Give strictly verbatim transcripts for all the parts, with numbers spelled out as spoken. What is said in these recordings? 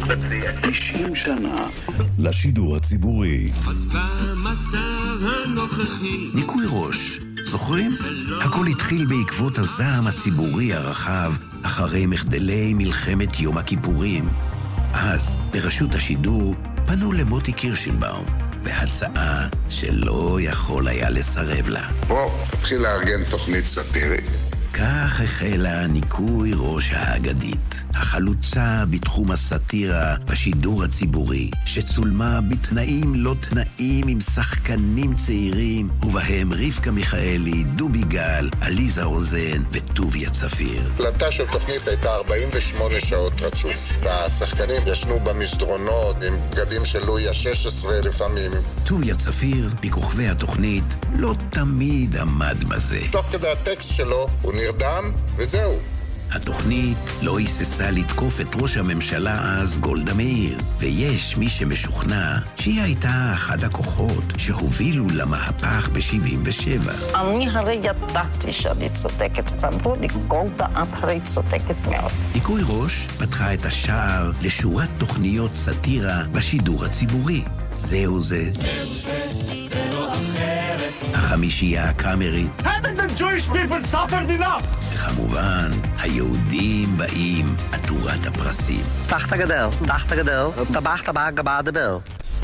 תשעים שנה לשידור הציבורי. אז במצב הנוכחי ניקוי ראש, זוכרים? הכל התחיל בעקבות הזעם הציבורי הרחב אחרי מחדלי מלחמת יום הכיפורים. אז ברשות השידור פנו למוטי קירשנבאום בהצעה שלא יכול היה לסרב לה. בוא, תתחיל לארגן תוכנית סאטירית. כך החלה ניקוי ראש האגדית, החלוצה בתחום הסאטירה בשידור הציבורי, שצולמה בתנאים לא תנאים עם שחקנים צעירים, ובהם רבקה מיכאלי, דובי גל, עליזה רוזן וטוביה צפיר. הקלטה של תוכנית הייתה ארבעים ושמונה שעות רצוף. השחקנים ישנו במסדרונות עם בגדים של לואי ה-שש עשרה לפעמים. טוביה צפיר, בכוכבי התוכנית, לא תמיד עמד בזה. תוך כדי הטקסט שלו הוא נרדם, וזהו. התוכנית לא היססה לתקוף את ראש הממשלה אז גולדה מאיר, ויש מי שמשוכנע שהיא הייתה אחד הכוחות שהובילו למהפך ב-שבעים ושבע. אני הרי ידעתי שאני צודקת, ואמרו לי, גולדה, את הרי צודקת מאוד. ניקוי ראש פתחה את השער לשורת תוכניות סאטירה בשידור הציבורי. זהו זה. זהו זה, ולא אחרת. החמישייה הקאמרית. Haven't the Jewish people suffered enough? וכמובן, היהודים באים עטורת הפרסים. תחת הגדר, תחת הגדר, טבחת בהגבה הדבר.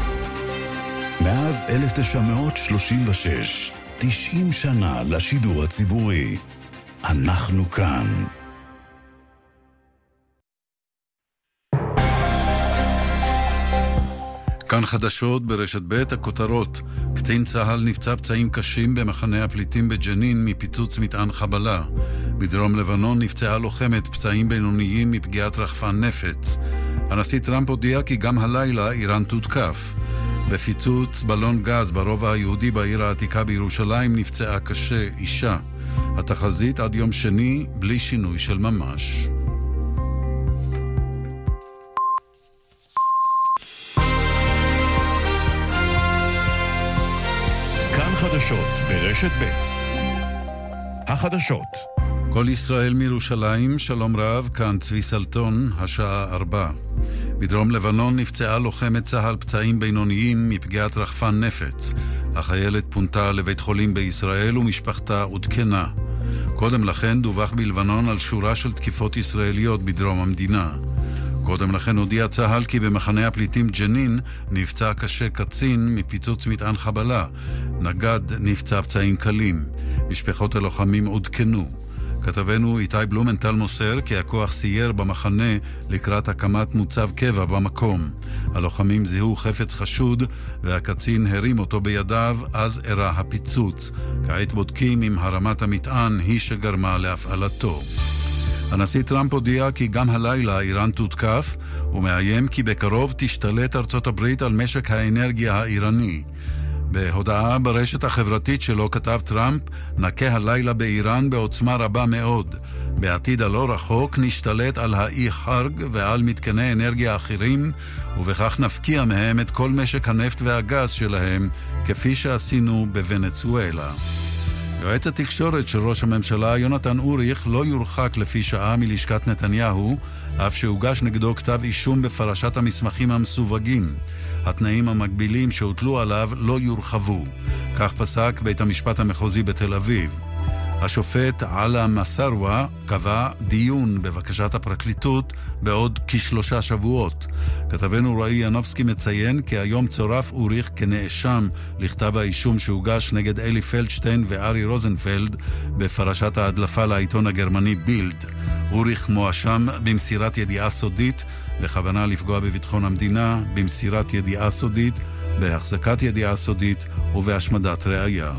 מאז אלף תשע מאות שלושים ושש, תשעים שנה לשידור הציבורי. אנחנו כאן. כאן חדשות ברשת ב' הכותרות. קצין צה"ל נפצע פצעים קשים במחנה הפליטים בג'נין מפיצוץ מטען חבלה. בדרום לבנון נפצעה לוחמת פצעים בינוניים מפגיעת רחפן נפץ. הנשיא טראמפ הודיע כי גם הלילה איראן תותקף. בפיצוץ בלון גז ברובע היהודי בעיר העתיקה בירושלים נפצעה קשה אישה. התחזית עד יום שני בלי שינוי של ממש. חדשות ברשת ב'. החדשות. כל ישראל מירושלים, שלום רב, כאן צבי סלטון, השעה ארבע. בדרום לבנון נפצעה לוחמת צה"ל פצעים בינוניים מפגיעת רחפן נפץ. החיילת פונתה לבית חולים בישראל ומשפחתה עודכנה. קודם לכן דווח בלבנון על שורה של תקיפות ישראליות בדרום המדינה. קודם לכן הודיע צה"ל כי במחנה הפליטים ג'נין נפצע קשה קצין מפיצוץ מטען חבלה. נגד נפצע פצעים קלים. משפחות הלוחמים עודכנו. כתבנו איתי בלומנטל מוסר כי הכוח סייר במחנה לקראת הקמת מוצב קבע במקום. הלוחמים זיהו חפץ חשוד והקצין הרים אותו בידיו, אז אירע הפיצוץ. כעת בודקים אם הרמת המטען היא שגרמה להפעלתו. הנשיא טראמפ הודיע כי גם הלילה איראן תותקף, ומאיים כי בקרוב תשתלט ארצות הברית על משק האנרגיה האיראני. בהודעה ברשת החברתית שלו כתב טראמפ, נקה הלילה באיראן בעוצמה רבה מאוד. בעתיד הלא רחוק נשתלט על האי חרג ועל מתקני אנרגיה אחרים, ובכך נפקיע מהם את כל משק הנפט והגז שלהם, כפי שעשינו בוונצואלה. יועץ התקשורת של ראש הממשלה יונתן אוריך לא יורחק לפי שעה מלשכת נתניהו, אף שהוגש נגדו כתב אישום בפרשת המסמכים המסווגים. התנאים המקבילים שהוטלו עליו לא יורחבו. כך פסק בית המשפט המחוזי בתל אביב. השופט עלה מסרווה קבע דיון בבקשת הפרקליטות בעוד כשלושה שבועות. כתבנו ראי ינובסקי מציין כי היום צורף אוריך כנאשם לכתב האישום שהוגש נגד אלי פלדשטיין וארי רוזנפלד בפרשת ההדלפה לעיתון הגרמני בילד. אוריך מואשם במסירת ידיעה סודית, בכוונה לפגוע בביטחון המדינה, במסירת ידיעה סודית, בהחזקת ידיעה סודית ובהשמדת ראיה.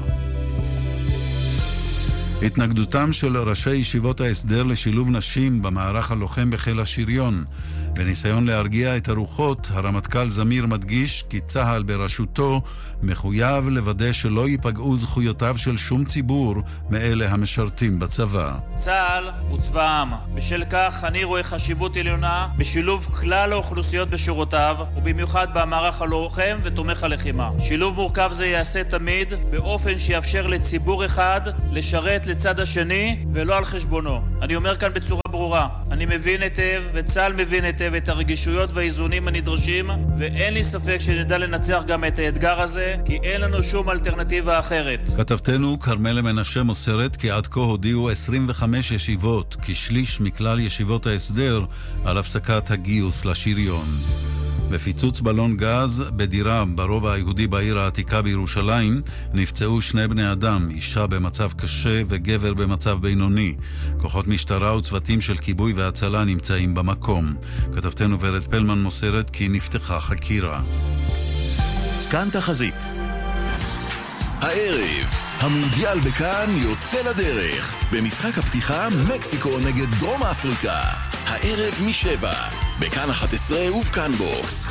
התנגדותם של ראשי ישיבות ההסדר לשילוב נשים במערך הלוחם בחיל השריון. בניסיון להרגיע את הרוחות, הרמטכ"ל זמיר מדגיש כי צה"ל בראשותו מחויב לוודא שלא ייפגעו זכויותיו של שום ציבור מאלה המשרתים בצבא. צה"ל הוא צבא העם. בשל כך אני רואה חשיבות עליונה בשילוב כלל האוכלוסיות בשורותיו, ובמיוחד במערך הלוחם ותומך הלחימה. שילוב מורכב זה יעשה תמיד באופן שיאפשר לציבור אחד לשרת לצד השני ולא על חשבונו. אני אומר כאן בצורה ברורה, אני מבין היטב וצה"ל מבין היטב את הרגישויות והאיזונים הנדרשים, ואין לי ספק שנדע לנצח גם את האתגר הזה, כי אין לנו שום אלטרנטיבה אחרת. כתבתנו כרמלה מנשה מוסרת כי עד כה הודיעו עשרים וחמש ישיבות, כשליש מכלל ישיבות ההסדר, על הפסקת הגיוס לשריון. בפיצוץ בלון גז בדירה ברובע היהודי בעיר העתיקה בירושלים נפצעו שני בני אדם, אישה במצב קשה וגבר במצב בינוני. כוחות משטרה וצוותים של כיבוי והצלה נמצאים במקום. כתבתנו ורד פלמן מוסרת כי נפתחה חקירה. כאן תחזית. הערב, המונדיאל בכאן יוצא לדרך. במשחק הפתיחה מקסיקו נגד דרום אפריקה. הערב משבע, בכאן אחת עשרה ובכאן בוקס.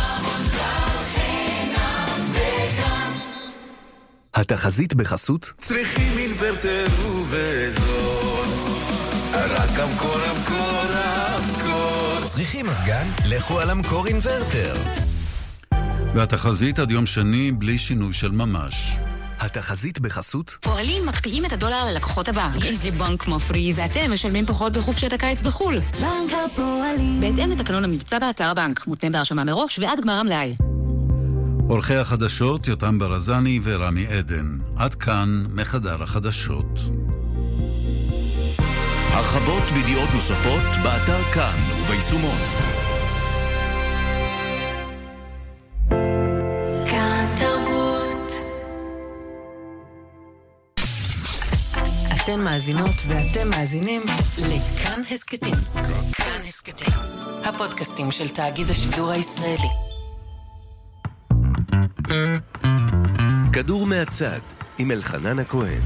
התחזית בחסות צריכים אינוורטר ובזול, רק המקור המקור המקור. צריכים מזגן? לכו על המקור אינוורטר. והתחזית עד יום שני בלי שינוי של ממש. התחזית בחסות פועלים מקפיאים את הדולר ללקוחות הבנק. איזה בנק מפריז, ואתם משלמים פחות בחופשת הקיץ בחול. בנק הפועלים. בהתאם לתקנון המבצע באתר הבנק, מותנה בהרשמה מראש ועד גמר המלאי. עורכי החדשות יותם ברזני ורמי עדן. עד כאן מחדר החדשות. הרחבות וידיעות נוספות באתר כאן וביישומון. אתן מאזינות ואתם מאזינים לכאן הסקטים. כאן הסקטים, הפודקאסטים של תאגיד השידור הישראלי. כדור מהצד עם אלחנן הכהן.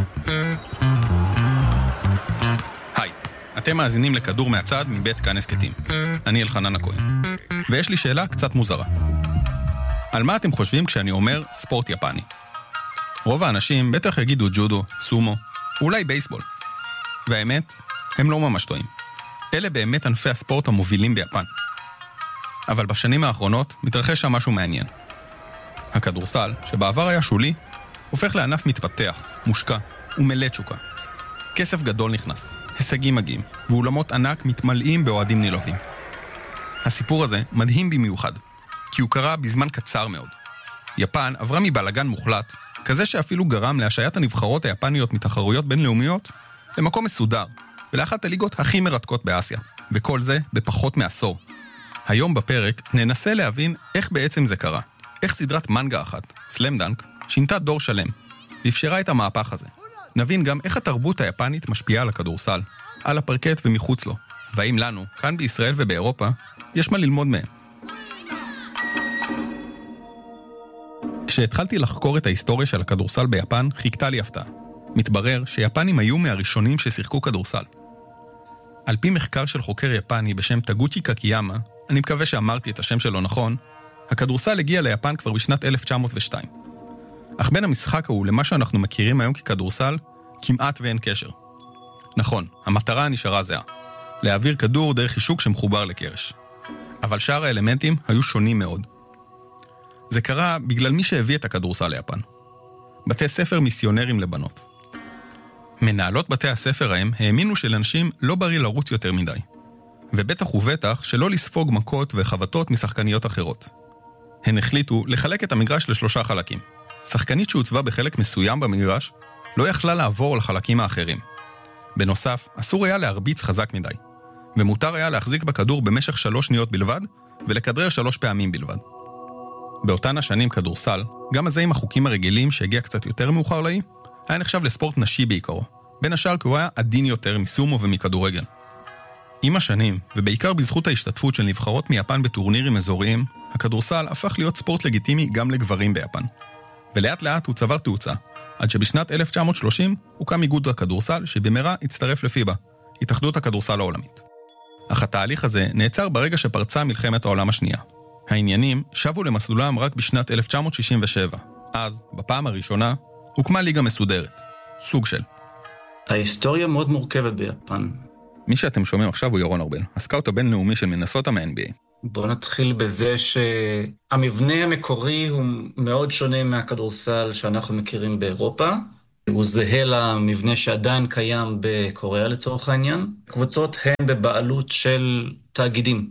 היי, אתם מאזינים לכדור מהצד מבית כאן הסקטים. אני אלחנן הכהן. ויש לי שאלה קצת מוזרה. על מה אתם חושבים כשאני אומר ספורט יפני? רוב האנשים בטח יגידו ג'ודו, סומו, אולי בייסבול. והאמת, הם לא ממש טועים. אלה באמת ענפי הספורט המובילים ביפן. אבל בשנים האחרונות מתרחש שם משהו מעניין. הכדורסל, שבעבר היה שולי, הופך לענף מתפתח, מושקע ומלא תשוקה. כסף גדול נכנס, הישגים מגיעים, ואולמות ענק מתמלאים באוהדים נלהבים. הסיפור הזה מדהים במיוחד, כי הוא קרה בזמן קצר מאוד. יפן עברה מבלגן מוחלט, כזה שאפילו גרם להשעיית הנבחרות היפניות מתחרויות בינלאומיות למקום מסודר, ולאחת הליגות הכי מרתקות באסיה, וכל זה בפחות מעשור. היום בפרק ננסה להבין איך בעצם זה קרה, איך סדרת מנגה אחת, סלאם דנק, שינתה דור שלם, ואפשרה את המהפך הזה. נבין גם איך התרבות היפנית משפיעה על הכדורסל, על הפרקט ומחוץ לו, והאם לנו, כאן בישראל ובאירופה, יש מה ללמוד מהם. כשהתחלתי לחקור את ההיסטוריה של הכדורסל ביפן, חיכתה לי הפתעה. מתברר שיפנים היו מהראשונים ששיחקו כדורסל. על פי מחקר של חוקר יפני בשם טגוצ'י קקיאמה, אני מקווה שאמרתי את השם שלו נכון, הכדורסל הגיע ליפן כבר בשנת אלף תשע מאות ושתיים. אך בין המשחק ההוא למה שאנחנו מכירים היום ככדורסל, כמעט ואין קשר. נכון, המטרה נשארה זהה, להעביר כדור דרך חישוק שמחובר לקרש. אבל שאר האלמנטים היו שונים מאוד. זה קרה בגלל מי שהביא את הכדורסל ליפן. בתי ספר מיסיונרים לבנות. מנהלות בתי הספר ההם האמינו שלאנשים לא בריא לרוץ יותר מדי. ובטח ובטח שלא לספוג מכות וחבטות משחקניות אחרות. הן החליטו לחלק את המגרש לשלושה חלקים. שחקנית שהוצבה בחלק מסוים במגרש לא יכלה לעבור לחלקים האחרים. בנוסף, אסור היה להרביץ חזק מדי. ומותר היה להחזיק בכדור במשך שלוש שניות בלבד ולכדרר שלוש פעמים בלבד. באותן השנים כדורסל, גם הזה עם החוקים הרגילים שהגיע קצת יותר מאוחר לאי, היה נחשב לספורט נשי בעיקרו, בין השאר כי הוא היה עדין יותר מסומו ומכדורגל. עם השנים, ובעיקר בזכות ההשתתפות של נבחרות מיפן בטורנירים אזוריים, הכדורסל הפך להיות ספורט לגיטימי גם לגברים ביפן. ולאט לאט הוא צבר תאוצה, עד שבשנת אלף תשע מאות שלושים הוקם איגוד הכדורסל שבמהרה הצטרף לפיבה, התאחדות הכדורסל העולמית. אך התהליך הזה נעצר ברגע שפרצה מלחמת העולם השנייה. העניינים שבו למסלולם רק בשנת אלף תשע מאות שישים ושבע. אז, בפעם הראשונה, הוקמה ליגה מסודרת. סוג של. ההיסטוריה מאוד מורכבת ביפן. מי שאתם שומעים עכשיו הוא ירון ארבל, הסקאוט הבינלאומי של מינסוטה מה-אן בי איי. בואו נתחיל בזה שהמבנה המקורי הוא מאוד שונה מהכדורסל שאנחנו מכירים באירופה. הוא זהה למבנה שעדיין קיים בקוריאה לצורך העניין. קבוצות הן בבעלות של תאגידים.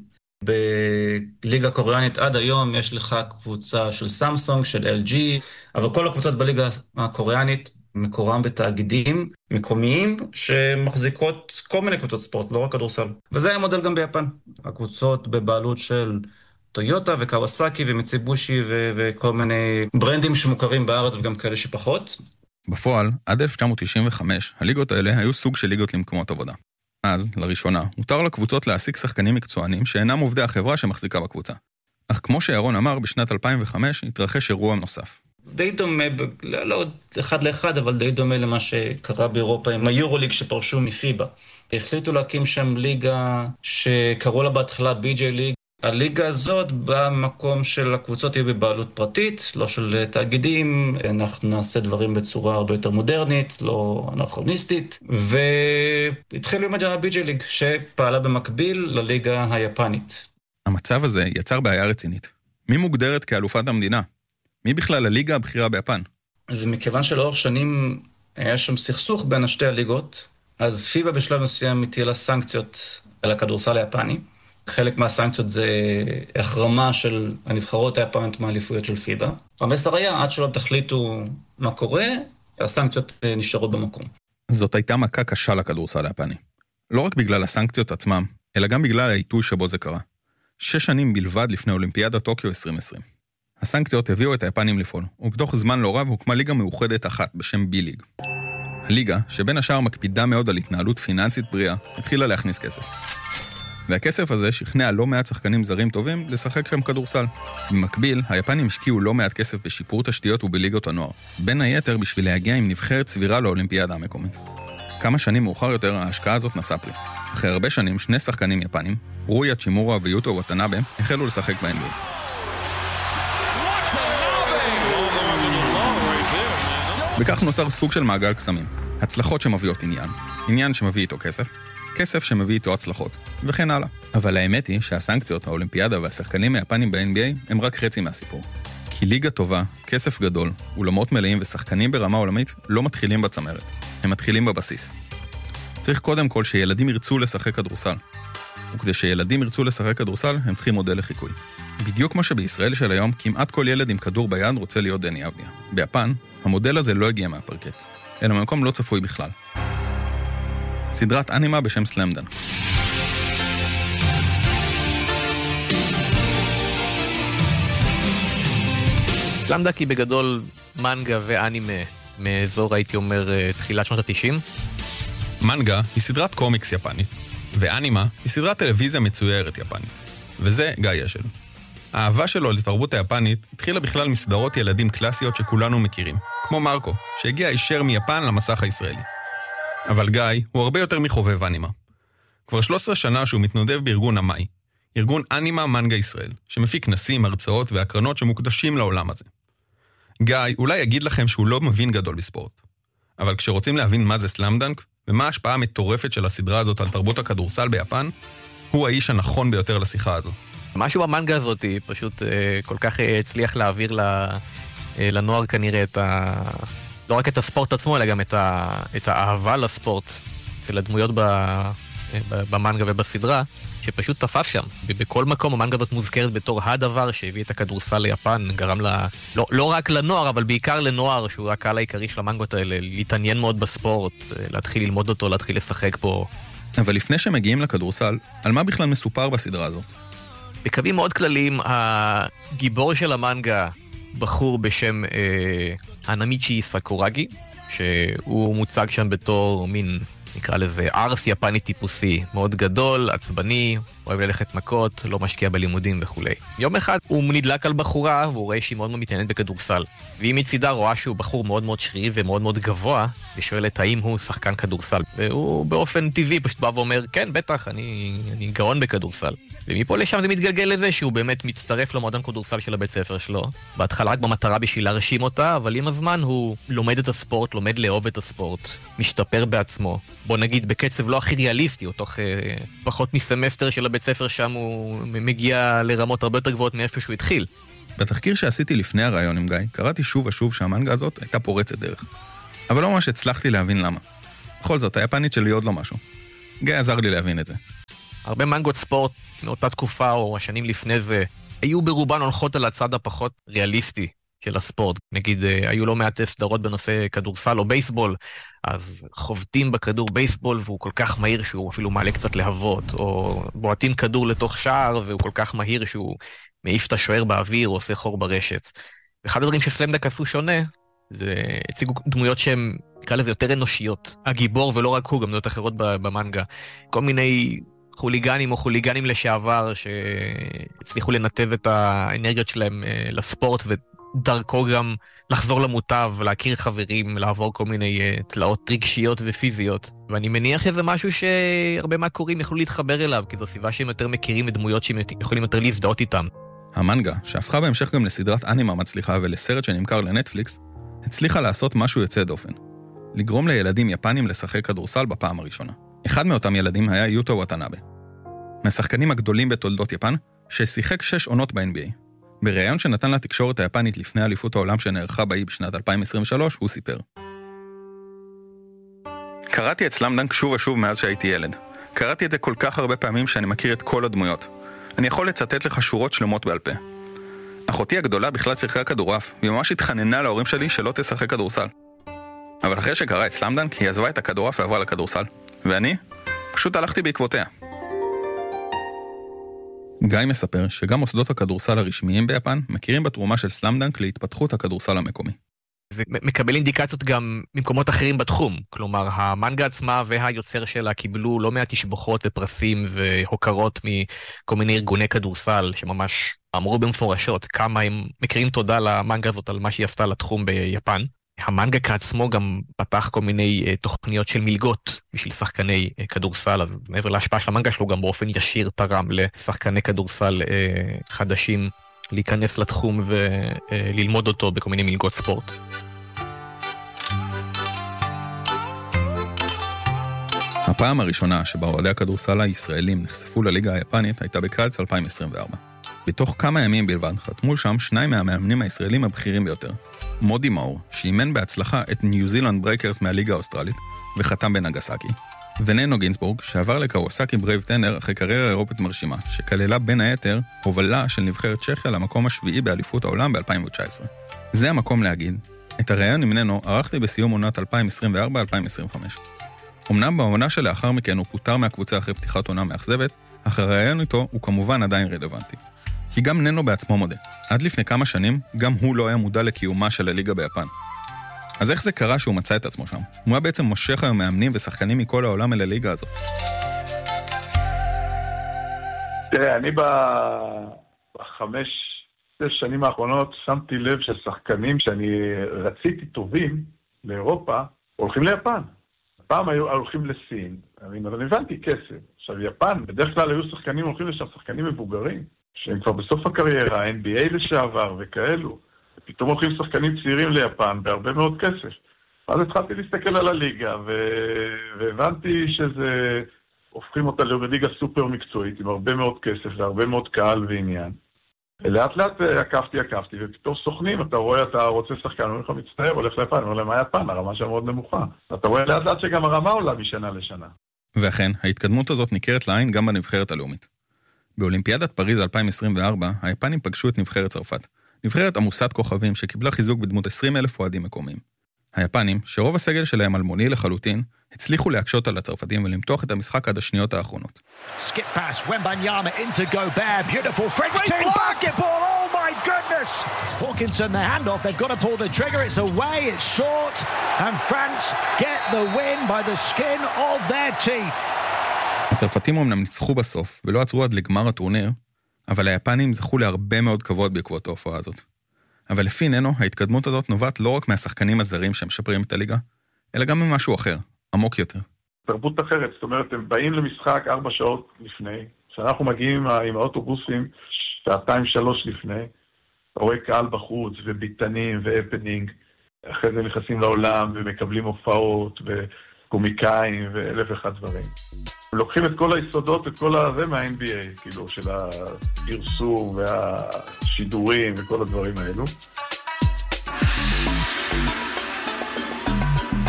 בליגה הקוריאנית עד היום יש לך קבוצה של סמסונג, של אל ג'י, אבל כל הקבוצות בליגה הקוריאנית מקורם בתאגידים מקומיים שמחזיקות כל מיני קבוצות ספורט, לא רק כדורסל. וזה היה מודל גם ביפן. הקבוצות בבעלות של טויוטה וקוואסקי ומיצובישי ו- וכל מיני ברנדים שמוכרים בארץ וגם כאלה שפחות. בפועל, עד אלף תשע מאות תשעים וחמש, הליגות האלה היו סוג של ליגות למקומות עבודה. אז, לראשונה, מותר לקבוצות להעסיק שחקנים מקצוענים שאינם עובדי החברה שמחזיקה בקבוצה. אך כמו שירון אמר, בשנת אלפיים וחמש התרחש אירוע נוסף. די דומה, לא, לא אחד לאחד, אבל די דומה למה שקרה באירופה עם היורוליג שפרשו מפיבה. החליטו להקים שם ליגה שקראו לה בהתחלה בי ג'יי ליג. הליגה הזאת במקום של הקבוצות יהיו בבעלות פרטית, לא של תאגידים, אנחנו נעשה דברים בצורה הרבה יותר מודרנית, לא אנכרוניסטית, והתחילו עם ה-בי ג'יי ליג שפעלה במקביל לליגה היפנית. המצב הזה יצר בעיה רצינית. מי מוגדרת כאלופת המדינה? מי בכלל הליגה הבכירה ביפן? אז מכיוון שלאורך שנים היה שם סכסוך בין השתי הליגות, אז פיבה בשלב מסוים הטילה סנקציות על הכדורסל היפני. חלק מהסנקציות זה החרמה של הנבחרות היפניות מהאליפויות של פיבה. המסר היה, עד שלא תחליטו מה קורה, הסנקציות נשארות במקום. זאת הייתה מכה קשה לכדורסל היפני. לא רק בגלל הסנקציות עצמם, אלא גם בגלל העיתוי שבו זה קרה. שש שנים בלבד לפני אולימפיאדה טוקיו עשרים עשרים. הסנקציות הביאו את היפנים לפעול, ובתוך זמן לא רב הוקמה ליגה מאוחדת אחת בשם בי ליג. הליגה, שבין השאר מקפידה מאוד על התנהלות פיננסית בריאה, התחילה להכניס כסף. והכסף הזה שכנע לא מעט שחקנים זרים טובים לשחק שם כדורסל. במקביל, היפנים השקיעו לא מעט כסף בשיפור תשתיות ובליגות הנוער, בין היתר בשביל להגיע עם נבחרת סבירה לאולימפיאדה המקומית. כמה שנים מאוחר יותר ההשקעה הזאת נשאה פרי. אחרי הרבה שנים, שני שחקנים יפנים, רויה צ'ימורה ויוטו וטנאבה, החלו לשחק ב-אן בי איי. וכך נוצר סוג של מעגל קסמים. הצלחות שמביאות עניין, עניין שמביא איתו כסף, כסף שמביא איתו הצלחות, וכן הלאה. אבל האמת היא שהסנקציות, האולימפיאדה והשחקנים היפנים ב-אן בי איי הם רק חצי מהסיפור. כי ליגה טובה, כסף גדול, אולמות מלאים ושחקנים ברמה עולמית לא מתחילים בצמרת, הם מתחילים בבסיס. צריך קודם כל שילדים ירצו לשחק כדורסל. וכדי שילדים ירצו לשחק כדורסל, הם צריכים מודל לחיקוי. בדיוק כמו שבישראל של היום, כמעט כל ילד עם כדור ביד רוצה להיות דני אבדיה. ביפן, המודל הזה לא הגיע מהפרקט, אלא ממקום לא צפוי בכלל. סדרת אנימה בשם סלאם-דנק. סלאם-דנק היא בגדול מנגה ואנימה מאזור, הייתי אומר, תחילת שנות ה-תשעים. מנגה היא סדרת קומיקס יפנית, ואנימה היא סדרת טלוויזיה מצוירת יפנית. וזה גיא אשל. האהבה שלו לתרבות היפנית התחילה בכלל מסדרות ילדים קלאסיות שכולנו מכירים, כמו מרקו, שהגיע הישר מיפן למסך הישראלי. אבל גיא הוא הרבה יותר מחובב אנימה. כבר שלוש עשרה שנה שהוא מתנדב בארגון אמאי, ארגון אנימה מנגה ישראל, שמפיק כנסים, הרצאות והקרנות שמוקדשים לעולם הזה. גיא אולי יגיד לכם שהוא לא מבין גדול בספורט, אבל כשרוצים להבין מה זה סלאם-דנק, ומה ההשפעה המטורפת של הסדרה הזאת על תרבות הכדורסל ביפן, הוא האיש הנכון ביותר לשיחה הזו. משהו במנגה הזאת היא פשוט אה, כל כך אה, הצליח להעביר ל, אה, לנוער כנראה את ה... לא רק את הספורט עצמו, אלא גם את, ה, את האהבה לספורט של הדמויות ב, אה, במנגה ובסדרה, שפשוט תפס שם. בכל מקום המנגה הזאת מוזכרת בתור הדבר שהביא את הכדורסל ליפן, גרם לה... לא, לא רק לנוער, אבל בעיקר לנוער, שהוא הקהל העיקרי של המנגות האלה, להתעניין מאוד בספורט, להתחיל ללמוד אותו, להתחיל לשחק בו. אבל לפני שמגיעים לכדורסל, על מה בכלל מסופר בסדרה הזאת? בקווים מאוד כלליים, הגיבור של המנגה, בחור בשם אה, הנמיצ'י סקורגי, שהוא מוצג שם בתור מין, נקרא לזה, ארס יפני טיפוסי, מאוד גדול, עצבני, אוהב ללכת מכות, לא משקיע בלימודים וכו'. יום אחד הוא נדלק על בחורה, והוא רואה שהיא מאוד מאוד מתעניינת בכדורסל. והיא מצידה רואה שהוא בחור מאוד מאוד שרירי ומאוד מאוד גבוה, ושואלת האם הוא שחקן כדורסל. והוא באופן טבעי פשוט בא ואומר, כן, בטח, אני, אני גאון בכדורסל. ומפה לשם זה מתגלגל לזה שהוא באמת מצטרף למועדון כדורסל של הבית ספר שלו. בהתחלה רק במטרה בשביל להרשים אותה, אבל עם הזמן הוא לומד את הספורט, לומד לאהוב את הספורט, משתפר בעצמו. בוא נגיד בקצב לא הכי ריאליסטי, או תוך אה, פחות מסמסטר של הבית ספר שם הוא מגיע לרמות הרבה יותר גבוהות מאיפה שהוא התחיל. בתחקיר שעשיתי לפני הרעיון עם גיא, קראתי שוב ושוב שהמנגה הזאת הייתה פורצת דרך. אבל לא ממש הצלחתי להבין למה. בכל זאת, היפנית שלי עוד לא משהו. גיא עזר לי להבין את זה. הרבה מנגות ספורט מאותה תקופה או השנים לפני זה, היו ברובן הולכות על הצד הפחות ריאליסטי של הספורט. נגיד, היו לא מעט סדרות בנושא כדורסל או בייסבול, אז חובטים בכדור בייסבול והוא כל כך מהיר שהוא אפילו מעלה קצת להבות, או בועטים כדור לתוך שער והוא כל כך מהיר שהוא מעיף את השוער באוויר או עושה חור ברשת. אחד הדברים שסלאמדנק עשו שונה, זה הציגו דמויות שהן, נקרא לזה, יותר אנושיות. הגיבור, ולא רק הוא, גם דמויות אחרות במנגה. כל מיני חוליגנים או חוליגנים לשעבר שהצליחו לנתב את האנרגיות שלהם לספורט, ודרכו גם לחזור למוטב, להכיר חברים, לעבור כל מיני תלאות רגשיות ופיזיות. ואני מניח שזה משהו שהרבה מהקוראים יכלו להתחבר אליו, כי זו סיבה שהם יותר מכירים את דמויות שהם יכולים יותר להזדהות איתם. המנגה, שהפכה בהמשך גם לסדרת אנימה מצליחה ולסרט שנמכר לנטפליקס, הצליחה לעשות משהו יוצא דופן. לגרום לילדים יפנים לשחק כדורסל בפעם הראשונה. אחד מאותם ילדים היה יוטו וואטנאבה. מהשחקנים הגדולים בתולדות יפן, ששיחק שש עונות ב-אן בי איי. בראיון שנתן לתקשורת היפנית לפני אליפות העולם שנערכה באי בשנת אלפיים עשרים ושלוש, הוא סיפר. קראתי את סלאמדנק שוב ושוב מאז שהייתי ילד. קראתי את זה כל כך הרבה פעמים שאני מכיר את כל הדמויות. אני יכול לצטט לך שורות שלמות בעל פה. אחותי הגדולה בכלל שיחקה כדורעף, והיא ממש התחננה להורים שלי שלא תשחק כדורסל. אבל אחרי שקרא את סלאמדנק, היא עזבה את הכדורעף ועברה לכדורסל. ואני פשוט הלכתי בעקבותיה. גיא מספר שגם מוסדות הכדורסל הרשמיים ביפן מכירים בתרומה של סלאמדנק להתפתחות הכדורסל המקומי. זה מקבל אינדיקציות גם ממקומות אחרים בתחום. כלומר, המנגה עצמה והיוצר שלה קיבלו לא מעט תשבחות ופרסים והוקרות מכל מיני ארגוני כדורסל שממש אמרו במפורשות כמה הם מכירים תודה למנגה הזאת על מה שהיא עשתה לתחום ביפן. המנגה כעצמו גם פתח כל מיני תוכניות של מלגות בשביל שחקני כדורסל, אז מעבר להשפעה של המנגה שלו גם באופן ישיר תרם לשחקני כדורסל חדשים להיכנס לתחום וללמוד אותו בכל מיני מלגות ספורט. הפעם הראשונה שבה אוהדי הכדורסל הישראלים נחשפו לליגה היפנית הייתה בקיץ אלפיים עשרים וארבע. בתוך כמה ימים בלבד חתמו שם שניים מהמאמנים הישראלים הבכירים ביותר. מודי מאור, שאימן בהצלחה את ניו זילנד ברייקרס מהליגה האוסטרלית וחתם בנגסקי, וננו גינסבורג, שעבר לקוואסקי ברייב טנר אחרי קריירה אירופית מרשימה, שכללה בין היתר הובלה של נבחרת צ'כיה למקום השביעי באליפות העולם ב-אלפיים תשע עשרה. זה המקום להגיד, את הראיון עם ננו ערכתי בסיום עונת אלפיים עשרים וארבע אלפיים עשרים וחמש. אמנם בעונה שלאחר מכן הוא פוטר מהקבוצה אחרי פתיחת עונה מאכזבת, אך הראיון איתו הוא כמובן עדיין רלוונטי. כי גם ננו בעצמו מודה. עד לפני כמה שנים, גם הוא לא היה מודע לקיומה של הליגה ביפן. אז איך זה קרה שהוא מצא את עצמו שם? הוא היה בעצם מושך היום מאמנים ושחקנים מכל העולם אל הליגה הזאת. תראה, אני בחמש, שש שנים האחרונות שמתי לב ששחקנים שאני רציתי טובים לאירופה, הולכים ליפן. פעם היו הולכים לסין, אני הבנתי כסף. עכשיו, יפן, בדרך כלל היו שחקנים הולכים לשם, שחקנים מבוגרים, שהם כבר בסוף הקריירה, אן בי איי לשעבר וכאלו. פתאום הולכים שחקנים צעירים ליפן בהרבה מאוד כסף. אז התחלתי להסתכל על הליגה, ו... והבנתי שזה... הופכים אותה לליגה סופר מקצועית, עם הרבה מאוד כסף והרבה מאוד קהל ועניין. לאט לאט עקפתי, עקפתי, ופתאום סוכנים, אתה רואה, אתה רוצה שחקן, הוא הולך מצטער, הולך ליפן, הוא אומר להם, מה יפן? הרמה שם מאוד נמוכה. אתה רואה לאט לאט שגם הרמה עולה משנה לשנה. ואכן, ההתקדמות הזאת ניכרת לעין גם בנבחרת הלאומית. באולימפיאדת פריז אלפיים עשרים וארבע, היפנים פגשו את נבחרת צרפת. נבחרת עמוסת כוכבים שקיבלה חיזוק בדמות עשרים אלף אוהדים מקומיים. היפנים, שרוב הסגל שלהם אלמוני לחלוטין, הצליחו להקשות על הצרפתים ולמתוח את המשחק עד השניות האחרונות. Skip pass, Wembanyama into Gobert, beautiful French team basketball, oh my goodness! Hawkinson, the handoff, they've got to pull the trigger, it's away, it's short, and France get the win by the skin of their teeth. הצרפתים אומנם ניצחו בסוף ולא עצרו עד לגמר הטורניר, אבל היפנים זכו להרבה מאוד כבוד בעקבות ההופעה הזאת. אבל לפי ננו, ההתקדמות הזאת נובעת לא רק מהשחקנים הזרים שמשפרים את הליגה, אלא גם ממשהו אחר, עמוק יותר. תרבות אחרת, זאת אומרת, הם באים למשחק ארבע שעות לפני, כשאנחנו מגיעים עם האוטובוסים שעתיים שלוש לפני, רואה קהל בחוץ וביטנים והפנינג, אחרי זה נכנסים לעולם ומקבלים הופעות וקומיקאים ואלף אחד דברים. לוקחים את כל היסודות, את כל הזה מה-אן בי איי, כאילו, של הפרסום והשידורים וכל הדברים האלו.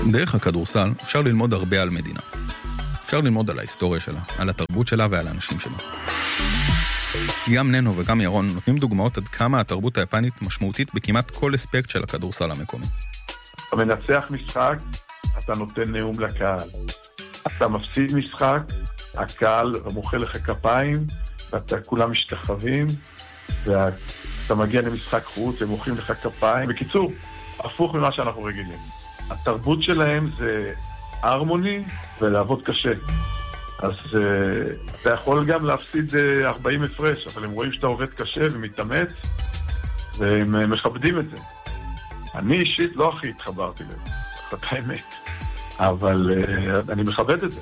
דרך הכדורסל אפשר ללמוד הרבה על מדינה. אפשר ללמוד על ההיסטוריה שלה, על התרבות שלה ועל האנשים שלה. גם ננו וגם ירון נותנים דוגמאות עד כמה התרבות היפנית משמעותית בכמעט כל אספקט של הכדורסל המקומי. אתה מנצח משחק, אתה נותן נאום לקהל. אתה מפסיד משחק, הקהל מוחא לך כפיים, ואתה כולם משתחווים, ואתה מגיע למשחק חוץ, הם מוחאים לך כפיים. בקיצור, הפוך ממה שאנחנו רגילים. התרבות שלהם זה הרמוני ולעבוד קשה. אז uh, אתה יכול גם להפסיד uh, ארבעים הפרש, אבל הם רואים שאתה עובד קשה ומתאמץ, והם uh, מכבדים את זה. אני אישית לא הכי התחברתי לזה, זאת האמת, אבל uh, אני מכבד את זה.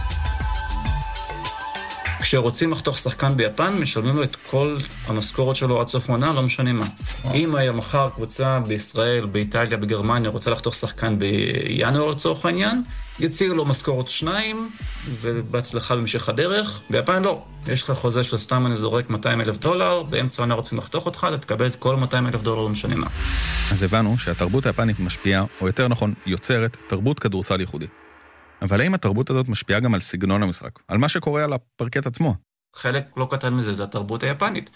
כשרוצים לחתוך שחקן ביפן, משלמים לו את כל המשכורת שלו עד סוף עונה, לא משנה מה. אם היה מחר קבוצה בישראל, באיטליה, בגרמניה, רוצה לחתוך שחקן בינואר לצורך העניין, יציר לו משכורת שניים, ובהצלחה במשך הדרך. ביפן לא. יש לך חוזה של סתם אני זורק מאתיים אלף דולר, באמצע עונה רוצים לחתוך אותך, לתקבל את כל מאתיים אלף דולר, לא משנה מה. אז הבנו שהתרבות היפנית משפיעה, או יותר נכון, יוצרת תרבות כדורסל ייחודית. אבל האם התרבות הזאת משפיעה גם על סגנון המשחק? על מה שקורה על הפרקט עצמו? חלק לא קטן מזה, זה התרבות היפנית.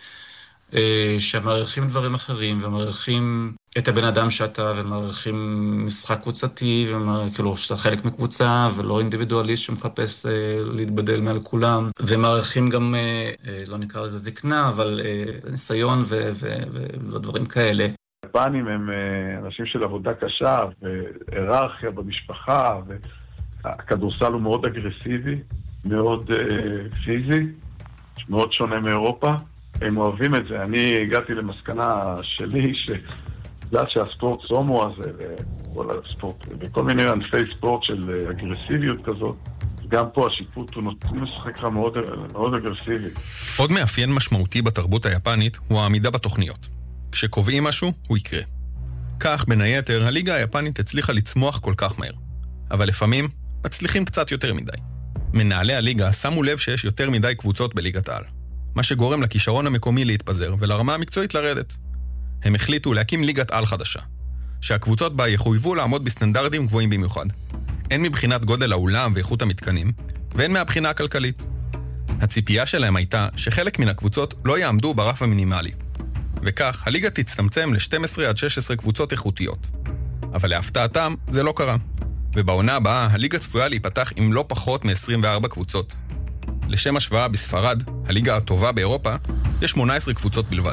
שמערכים דברים אחרים, ומערכים את הבן אדם שאתה, ומערכים משחק קבוצתי, וכאילו שאתה חלק מקבוצה, ולא אינדיבידואליסט שמחפש להתבדל מעל כולם, ומערכים גם, לא נקרא לזה זקנה, אבל ניסיון ודברים כאלה. היפנים הם אנשים של עבודה קשה, והיררכיה במשפחה, והכדורסל הוא מאוד אגרסיבי, מאוד פיזי, מאוד שונה מאירופה. הם אוהבים את זה. אני הגעתי למסקנה שלי שבגלל שהספורט סומו הזה, וכל הספורט, וכל מיני ענפי ספורט של אגרסיביות כזאת, גם פה השיפוט הוא נותנים לשחק מאוד, מאוד אגרסיבי. עוד מאפיין משמעותי בתרבות היפנית הוא העמידה בתוכניות. כשקובעים משהו, הוא יקרה. כך, בין היתר, הליגה היפנית הצליחה לצמוח כל כך מהר. אבל לפעמים, מצליחים קצת יותר מדי. מנהלי הליגה שמו לב שיש יותר מדי קבוצות בליגת העל. מה שגורם לכישרון המקומי להתפזר ולרמה המקצועית לרדת. הם החליטו להקים ליגת על חדשה, שהקבוצות בה יחויבו לעמוד בסטנדרדים גבוהים במיוחד. הן מבחינת גודל האולם ואיכות המתקנים, והן מהבחינה הכלכלית. הציפייה שלהם הייתה שחלק מן הקבוצות לא יעמדו ברף המינימלי. וכך, הליגה תצטמצם ל-שתים עשרה עד שש עשרה קבוצות איכותיות. אבל להפתעתם, זה לא קרה. ובעונה הבאה, הליגה צפויה להיפתח עם לא פחות מ-עשרים וארבע קבוצות. לשם השוואה בספרד, הליגה הטובה באירופה, יש שמונה עשרה קבוצות בלבד.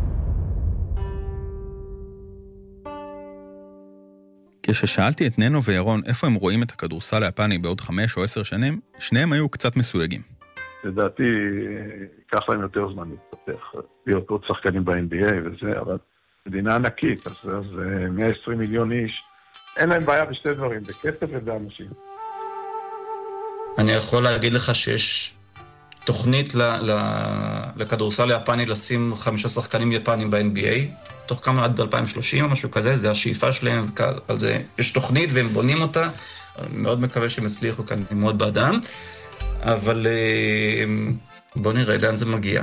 כששאלתי את ננו וירון איפה הם רואים את הכדורסל היפני בעוד חמש או עשר שנים, שניהם היו קצת מסויגים. לדעתי, ייקח להם יותר זמן להתפתח, להיות עוד שחקנים ב-אן בי איי וזה, אבל מדינה ענקית, אז, אז מאה ועשרים מיליון איש, אין להם בעיה בשתי דברים, בכסף ובאנשים. אני יכול להגיד לך שיש תוכנית ל- ל- לכדורסל היפני לשים חמישה שחקנים יפנים ב-אן בי איי, תוך כמה עד אלפיים ושלושים או משהו כזה, זה השאיפה שלהם, על זה יש תוכנית והם בונים אותה, מאוד מקווה שהם הצליחו כאן ללמוד באדם, אבל בוא נראה לאן זה מגיע.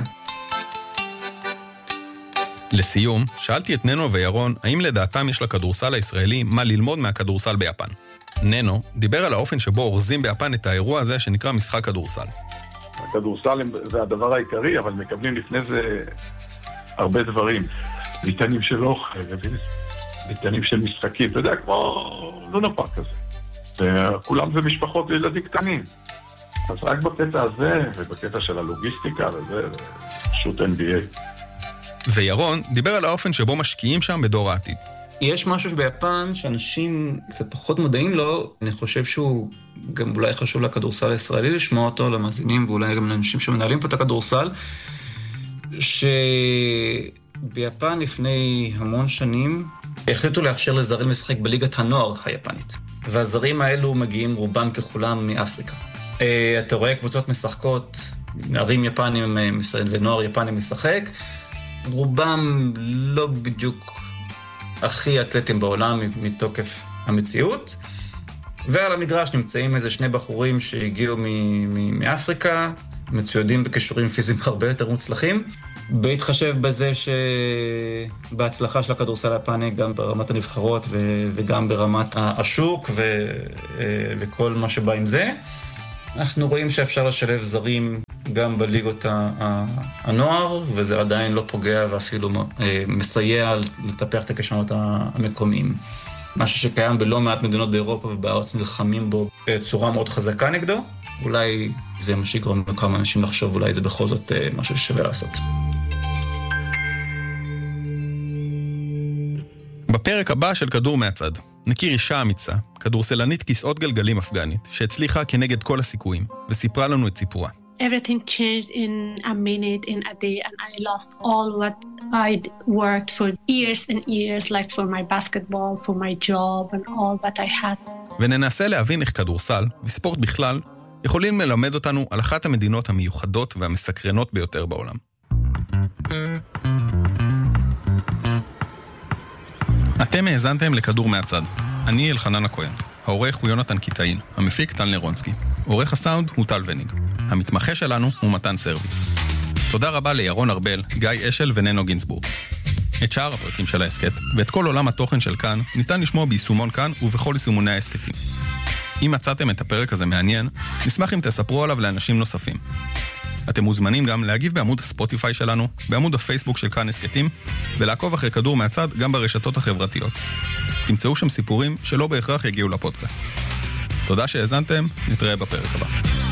לסיום, שאלתי את ננו וירון, האם לדעתם יש לכדורסל הישראלי מה ללמוד מהכדורסל ביפן. ננו דיבר על האופן שבו אורזים ביפן את האירוע הזה שנקרא משחק כדורסל. הכדורסל זה הדבר העיקרי, אבל מקבלים לפני זה הרבה דברים. ביטנים של אוכל, ביטנים של משחקים, אתה יודע, כמו לא נפק כזה. וכולם זה משפחות וילדים קטנים. אז רק בקטע הזה, ובקטע של הלוגיסטיקה, וזה פשוט אן בי איי. וירון דיבר על האופן שבו משקיעים שם בדור העתיד. יש משהו ביפן שאנשים קצת פחות מודעים לו, אני חושב שהוא גם אולי חשוב לכדורסל הישראלי לשמוע אותו, למאזינים ואולי גם לאנשים שמנהלים פה את הכדורסל, שביפן לפני המון שנים החליטו לאפשר לזרים לשחק בליגת הנוער היפנית, והזרים האלו מגיעים רובם ככולם מאפריקה. אתה רואה קבוצות משחקות, נערים יפנים ונוער יפנים משחק, רובם לא בדיוק הכי אתלטים בעולם מתוקף המציאות, ועל המגרש נמצאים איזה שני בחורים שהגיעו מאפריקה, מצוידים בכישורים פיזיים הרבה יותר מוצלחים. בהתחשב בזה שבהצלחה של הכדורסל היפני גם ברמת הנבחרות ו- וגם ברמת השוק ו- וכל מה שבא עם זה, אנחנו רואים שאפשר לשלב זרים גם בליגות הנוער, וזה עדיין לא פוגע ואפילו מסייע לטפח את הכישרונות המקומיים. משהו שקיים בלא מעט מדינות באירופה ובארץ נלחמים בו בצורה מאוד חזקה נגדו. אולי זה מה שיגרום לכמה אנשים לחשוב, אולי זה בכל זאת משהו ששווה לעשות. בפרק הבא של כדור מהצד, נכיר אישה אמיצה, כדורסלנית כיסאות גלגלים אפגנית, שהצליחה כנגד כל הסיכויים, וסיפרה לנו את סיפורה. Everything changed in a minute, in a day, and I lost all what I'd worked for years and years, like for my basketball, for my job, and all that I had. וננסה להבין איך כדורסל, וספורט בכלל, יכולים ללמד אותנו על אחת המדינות המיוחדות והמסקרנות ביותר בעולם. אתם האזנתם לכדור מהצד. אני אלחנן הכהן. העורך הוא יונתן קיטאין, המפיק טל נרונסקי. עורך הסאונד הוא טל וניג. המתמחה שלנו הוא מתן סרבי. תודה רבה לירון ארבל, גיא אשל וננו גינסבורג. את שאר הפרקים של העסקת ואת כל עולם התוכן של כאן ניתן לשמוע ביישומון כאן ובכל יישומוני העסקתים. אם מצאתם את הפרק הזה מעניין, נשמח אם תספרו עליו לאנשים נוספים. אתם מוזמנים גם להגיב בעמוד הספוטיפיי שלנו, בעמוד הפייסבוק של כאן עסקתים, ולעקוב אחרי כדור מהצד גם ברשתות החברתיות. תמצאו שם סיפורים שלא בהכרח יגיעו לפודקאסט. תודה שהאזנתם, נתראה בפרק הבא.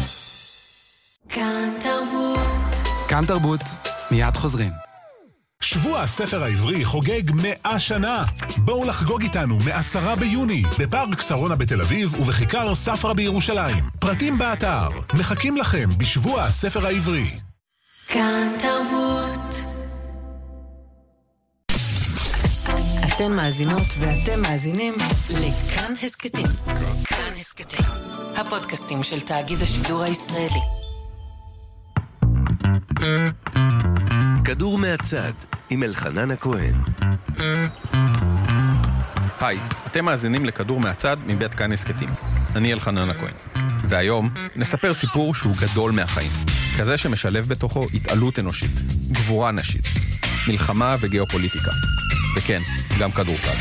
כאן תרבות. כאן תרבות, מיד חוזרים. שבוע הספר העברי חוגג מאה שנה. בואו לחגוג איתנו מעשרה ביוני, בפארק שרונה בתל אביב ובכיכר ספרא בירושלים. פרטים באתר, מחכים לכם בשבוע הספר העברי. כאן תרבות. אתן מאזינות ואתם מאזינים לכאן הסקטים. כאן הסקטים, הפודקאסטים של תאגיד השידור הישראלי. כדור מהצד עם אלחנן הכהן. היי, אתם מאזינים לכדור מהצד מבית כאן הסקטים. אני אלחנן הכהן. והיום נספר סיפור שהוא גדול מהחיים. כזה שמשלב בתוכו התעלות אנושית, גבורה נשית, מלחמה וגיאופוליטיקה. וכן, גם כדורסל.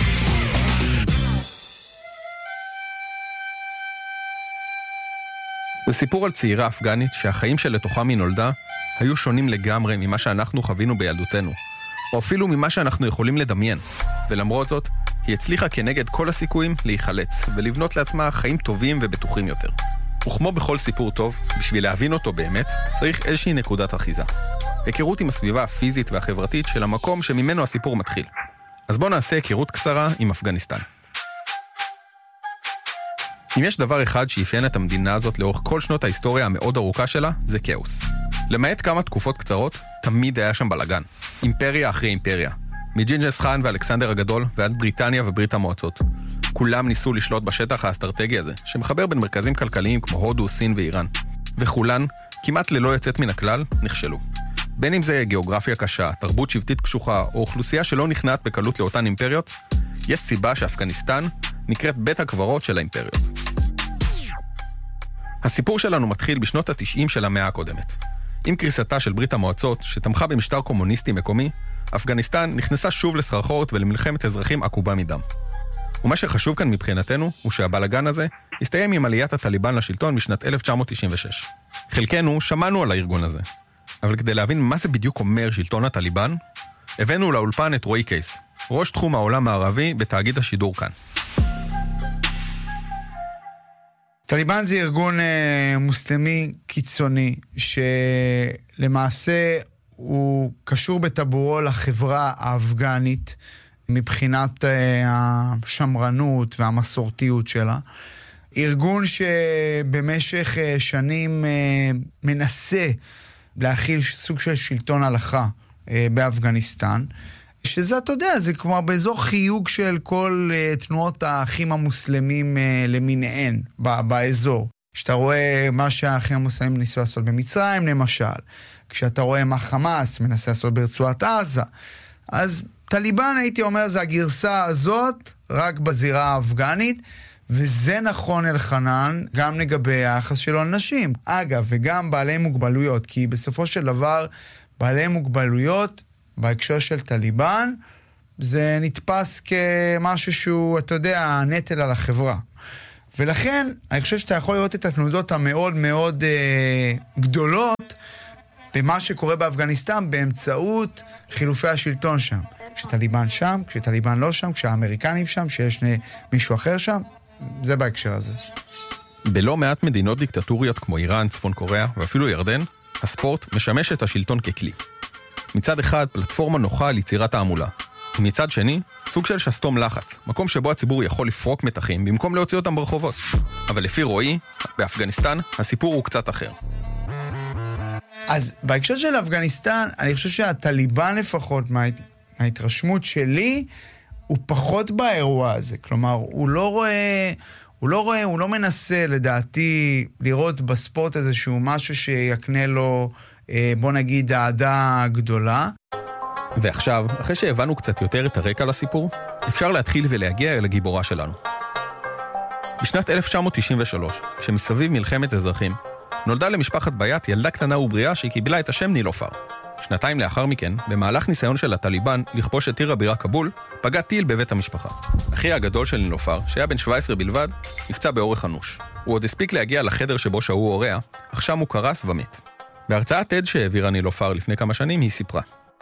זה סיפור על צעירה אפגנית שהחיים שלתוכם היא נולדה היו שונים לגמרי ממה שאנחנו חווינו בילדותנו, או אפילו ממה שאנחנו יכולים לדמיין. ולמרות זאת, היא הצליחה כנגד כל הסיכויים להיחלץ ולבנות לעצמה חיים טובים ובטוחים יותר. וכמו בכל סיפור טוב, בשביל להבין אותו באמת, צריך איזושהי נקודת אחיזה. היכרות עם הסביבה הפיזית והחברתית של המקום שממנו הסיפור מתחיל. אז בואו נעשה היכרות קצרה עם אפגניסטן. אם יש דבר אחד שאפיין את המדינה הזאת לאורך כל שנות ההיסטוריה המאוד ארוכה שלה, זה כאוס. למעט כמה תקופות קצרות, תמיד היה שם בלגן. אימפריה אחרי אימפריה. מג'ינג'ס חאן ואלכסנדר הגדול ועד בריטניה וברית המועצות. כולם ניסו לשלוט בשטח האסטרטגי הזה, שמחבר בין מרכזים כלכליים כמו הודו, סין ואיראן. וכולן, כמעט ללא יוצאת מן הכלל, נכשלו. בין אם זה גיאוגרפיה קשה, תרבות שבטית קשוחה, או אוכלוסייה שלא נכנעת בקלות לאותן אימפריות, יש סיבה שאפגניסטן נקראת בית הקברות של האימפריות. הסיפור שלנו מתחיל בשנות ה-תשעים של המאה הקודמת. עם קריסתה של ברית המועצות, שתמכה במשטר קומוניסטי מקומי, אפגניסטן נכנסה שוב לסחרחורת ולמלחמת אזרחים עקובה מדם. ומה שחשוב כאן מבחינתנו, הוא שהבלגן הזה הסתיים עם עליית הטליבן לשלטון בשנת אלף תשע מאות תשעים ושש. חלקנו שמענו על הארגון הזה, אבל כדי להבין מה זה בדיוק אומר שלטון הטליבן, הבאנו לאולפן את רועי קייס, ראש תחום העולם הערבי בתאגיד השידור כאן. טליבן זה ארגון אה, מוסלמי קיצוני, שלמעשה הוא קשור בטבורו לחברה האפגנית, מבחינת אה, השמרנות והמסורתיות שלה. ארגון שבמשך אה, שנים אה, מנסה להכיל סוג של שלטון הלכה אה, באפגניסטן, שזה, אתה יודע, זה כמו באזור חיוג של כל uh, תנועות האחים המוסלמים uh, למיניהן ב- באזור. כשאתה רואה מה שהאחים המוסלמים ניסו לעשות במצרים, למשל, כשאתה רואה מה חמאס מנסה לעשות ברצועת עזה, אז טליבן, הייתי אומר, זה הגרסה הזאת, רק בזירה האפגנית, וזה נכון אלחנן גם לגבי היחס שלו על נשים. אגב, וגם בעלי מוגבלויות, כי בסופו של דבר בעלי מוגבלויות בהקשר של טליבן, זה נתפס כמשהו שהוא, אתה יודע, נטל על החברה. ולכן, אני חושב שאתה יכול לראות את התנודות המאוד מאוד אה, גדולות במה שקורה באפגניסטן באמצעות חילופי השלטון שם. כשטליבן שם, כשטליבן לא שם, כשהאמריקנים שם, שיש מישהו אחר שם, זה בהקשר הזה. בלא מעט מדינות דיקטטוריות כמו איראן, צפון קוריאה ואפילו ירדן, הספורט משמש את השלטון ככלי. מצד אחד, פלטפורמה נוחה על יצירת העמולה. מצד שני, סוג של שסתום לחץ, מקום שבו הציבור יכול לפרוק מתחים במקום להוציא אותם ברחובות. אבל לפי רועי, באפגניסטן, הסיפור הוא קצת אחר. אז בהקשר של אפגניסטן, אני חושב שהטליבן לפחות, מה, מההתרשמות שלי, הוא פחות באירוע הזה. כלומר, הוא לא רואה, הוא לא רואה, הוא לא מנסה, לדעתי, לראות בספורט הזה שהוא משהו שיקנה לו, בוא נגיד, העדה גדולה. ועכשיו, אחרי שהבנו קצת יותר את הרקע לסיפור, אפשר להתחיל ולהגיע אל הגיבורה שלנו. בשנת אלף תשע מאות תשעים ושלוש, כשמסביב מלחמת אזרחים, נולדה למשפחת ביית ילדה קטנה ובריאה שהיא קיבלה את השם נילופר. שנתיים לאחר מכן, במהלך ניסיון של הטליבן לכבוש את עיר הבירה כבול, פגע טיל בבית המשפחה. אחי הגדול של נילופר, שהיה בן שבע עשרה בלבד, נפצע באורח אנוש. הוא עוד הספיק להגיע לחדר שבו שהו הוריה, אך שם הוא קרס ומת. בהרצאת TED שהעבירה נילופר לפני כמה שנים היא סיפרה.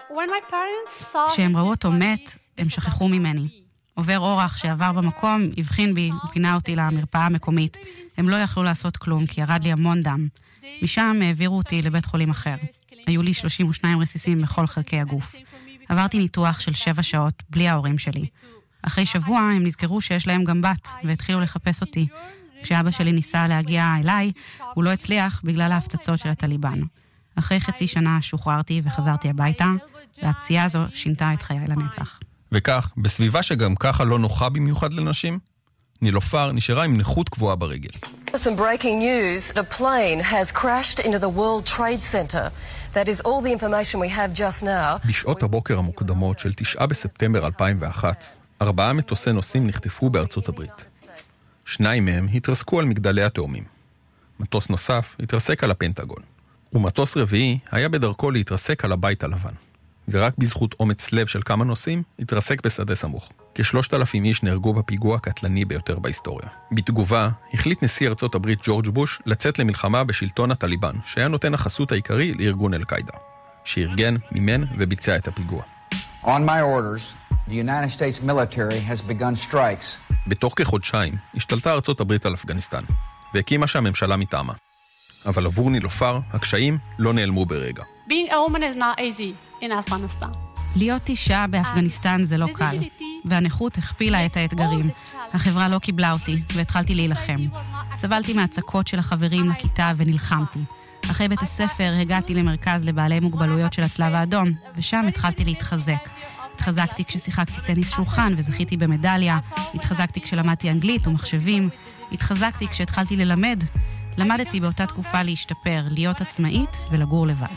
כשהם ראו אותו מת, הם שכחו ממני. עובר אורח שעבר במקום, הבחין בי, פינה אותי למרפאה המקומית. הם לא יכלו לעשות כלום, כי ירד לי המון דם. משם העבירו אותי לבית חולים אחר. היו לי שלושים ושניים רסיסים בכל חלקי הגוף. עברתי ניתוח של שבע שעות, בלי ההורים שלי. אחרי שבוע הם נזכרו שיש להם גם בת, והתחילו לחפש אותי. כשאבא שלי ניסה להגיע אליי, הוא לא הצליח בגלל ההפצצות של הטליבן. אחרי חצי שנה שוחררתי וחזרתי הביתה, והפציעה הזו שינתה את חיי לנצח. וכך, בסביבה שגם ככה לא נוחה במיוחד לנשים, נילופר נשארה עם נכות קבועה ברגל. Some breaking news, the plane has crashed into the World Trade Center. That is all the information we have just now. בשעות הבוקר המוקדמות של תשעה בספטמבר אלפיים ואחת, ארבעה מטוסי נוסעים נחטפו בארצות הברית. שניים מהם התרסקו על מגדלי התאומים. מטוס נוסף התרסק על הפנטגון. ומטוס רביעי היה בדרכו להתרסק על הבית הלבן. ורק בזכות אומץ לב של כמה נוסעים, התרסק בשדה סמוך. כשלושת אלפים איש נהרגו בפיגוע הקטלני ביותר בהיסטוריה. בתגובה, החליט נשיא ארצות הברית ג'ורג' בוש לצאת למלחמה בשלטון הטליבן, שהיה נותן החסות העיקרי לארגון אל-קאידה, שארגן, מימן וביצע את הפיגוע. On my orders, the United States military has begun strikes. בתוך כחודשיים, השתלטה ארצות הברית על אפגניסטן, והקימה שם ממשלה מטעמה. אבל עבור נילופר, הקשיים לא נעלמו ברגע. Being a woman is not easy in Afghanistan. להיות אישה באפגניסטן זה לא קל, והנכות הכפילה את האתגרים. החברה לא קיבלה אותי, והתחלתי להילחם. סבלתי מהצקות של החברים לכיתה ונלחמתי. אחרי בית הספר הגעתי למרכז לבעלי מוגבלויות של הצלב האדום, ושם התחלתי להתחזק. התחזקתי כששיחקתי טניס שולחן וזכיתי במדליה, התחזקתי כשלמדתי אנגלית ומחשבים, התחזקתי כשהתחלתי ללמד. למדתי באותה תקופה להשתפר, להיות עצמאית ולגור לבד.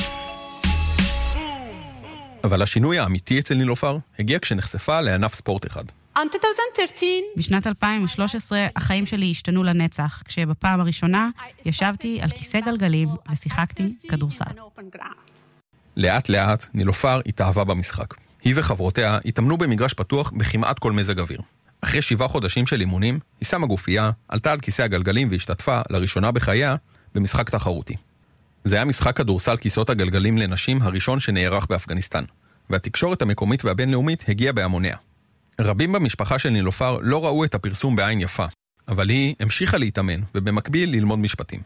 אבל השינוי האמיתי אצל נילופר הגיע כשנחשפה לענף ספורט אחד. בשנת אלפיים ושלוש עשרה החיים שלי השתנו לנצח, כשבפעם הראשונה ישבתי על כיסא גלגלים ושיחקתי כדורסל. לאט לאט נילופר התאהבה במשחק. היא וחברותיה התאמנו במגרש פתוח בכמעט כל מזג אוויר. אחרי שבעה חודשים של אימונים, היא שמה גופייה, עלתה על כיסא הגלגלים והשתתפה לראשונה בחייה במשחק תחרותי. זה היה משחק כדורסל כיסאות הגלגלים לנשים הראשון שנערך באפגניסטן, והתקשורת המקומית והבינלאומית הגיעה בהמוניה. רבים במשפחה של נילופר לא ראו את הפרסום בעין יפה, אבל היא המשיכה להתאמן ובמקביל ללמוד משפטים.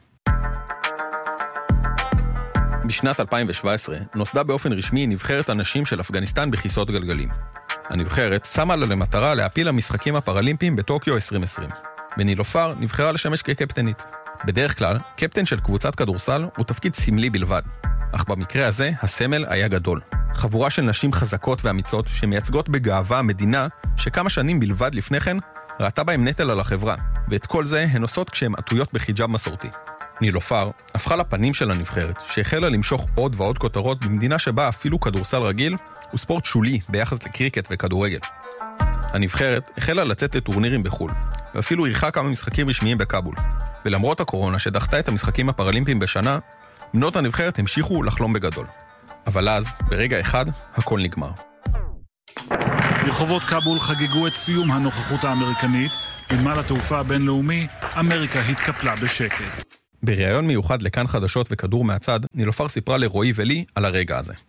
בשנת אלפיים ושבע עשרה נוסדה באופן רשמי נבחרת הנשים של אפגניסטן בכיסאות גלגלים. הנבחרת שמה לה למטרה להפיל המשחקים הפרלימפיים בטוקיו עשרים עשרים, ונילופר נבחרה לשמש כקפטנית. בדרך כלל, קפטן של קבוצת כדורסל הוא תפקיד סמלי בלבד, אך במקרה הזה הסמל היה גדול. חבורה של נשים חזקות ואמיצות שמייצגות בגאווה המדינה שכמה שנים בלבד לפני כן ראתה בהם נטל על החברה, ואת כל זה הן עושות כשהן עטויות בחיג'אב מסורתי. נילופר הפכה לפנים של הנבחרת, שהחלה למשוך עוד ועוד כותרות במדינה שבה אפילו כדורסל רגיל הוא ספורט שולי ביחס לקריקט וכדורגל. הנבחרת החלה לצאת לטורנירים בחול, ואפילו אירחה כמה משחקים רשמיים בקאבול. ולמרות הקורונה שדחתה את המשחקים הפראלימפיים בשנה, בנות הנבחרת המשיכו לחלום בגדול. אבל אז, ברגע אחד, הכל נגמר. רחובות קאבול חגגו את סיום הנוכחות האמריקנית, בנמל התעופה הבינלאומי, אמריקה התקפלה בשקט. בריאיון מיוחד לכאן חדשות וכדור מהצד, נילופר סיפרה לרועי ולי על הרגע הזה.